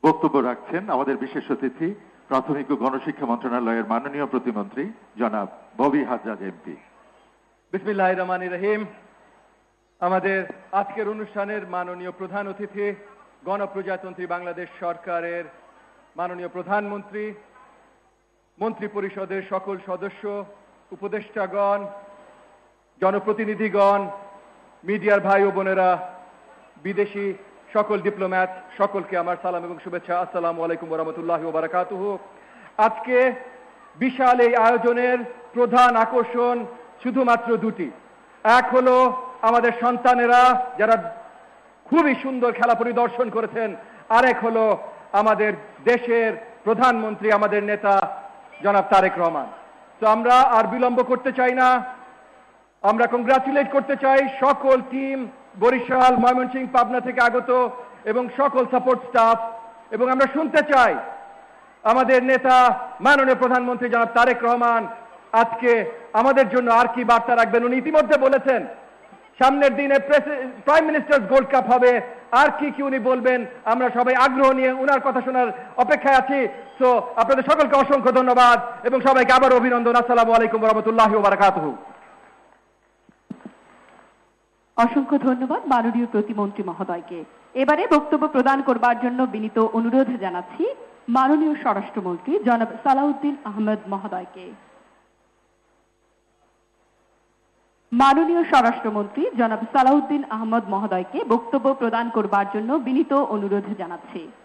বক্তব্য রাখছেন আমাদের বিশেষ অতিথি প্রাথমিক ও গণশিক্ষা মন্ত্রণালয়ের মাননীয় প্রতিমন্ত্রী জনাব ববি হাজ্জাজ এমপি। বিসমিল্লাহির রহমানির রহিম। আমাদের আজকের অনুষ্ঠানের মাননীয় প্রধান অতিথি গণপ্রজাতন্ত্রী বাংলাদেশ সরকারের মাননীয় প্রধানমন্ত্রী, মন্ত্রী পরিষদের সকল সদস্য, উপদেষ্টাগণ, জনপ্রতিনিধিগণ, মিডিয়ার ভাই ও বোনেরা, বিদেশি সকল ডিপ্লোম্যাট, সকলকে আমার সালাম এবং শুভেচ্ছা। আসসালামু আলাইকুম ওয়া রাহমাতুল্লাহি ওয়া বারাকাতুহু। আজকে বিশাল এই আয়োজনের প্রধান আকর্ষণ শুধুমাত্র দুটি। এক হলো আমাদের সন্তানেরা যারা খুবই সুন্দর খেলা পরিদর্শন করেছেন, আরেক হলো আমাদের দেশের প্রধানমন্ত্রী, আমাদের নেতা জনাব তারেক রহমান। তো আমরা আর বিলম্ব করতে চাই না, আমরা কংগ্রাচুলেট করতে চাই সকল টিম, বরিশাল, ময়মনসিংহ, পাবনা থেকে আগত এবং সকল সাপোর্ট স্টাফ, এবং আমরা শুনতে চাই আমাদের নেতা মাননীয় প্রধানমন্ত্রী জনাব তারেক রহমান আজকে আমাদের জন্য আর কি বার্তা রাখবেন। উনি ইতিমধ্যে বলেছেন সামনের দিনে প্রাইম মিনিস্টার্স গোল্ড কাপ হবে, আর কি কি উনি বলবেন আমরা সবাই আগ্রহ নিয়ে উনার কথা শোনার অপেক্ষায় আছি। তো আপনাদের সকলকে অসংখ্য ধন্যবাদ এবং সবাইকে আবার অভিনন্দন। আসসালামু আলাইকুম ওয়া রাহমাতুল্লাহি ওয়া বারাকাতুহু। অসংখ্য ধন্যবাদ মাননীয় প্রতিমন্ত্রী মহোদয়কে। এবারে বক্তব্য প্রদান করবার জন্য বিনীত অনুরোধ জানাচ্ছি মাননীয় স্বরাষ্ট্রমন্ত্রী জনাব সালাউদ্দিন আহমেদ মহোদয়কে। মাননীয় স্বরাষ্ট্রমন্ত্রী জনাব সালাউদ্দিন আহমেদ মহোদয়কে বক্তব্য প্রদান করবার জন্য বিনীত অনুরোধ জানাচ্ছি।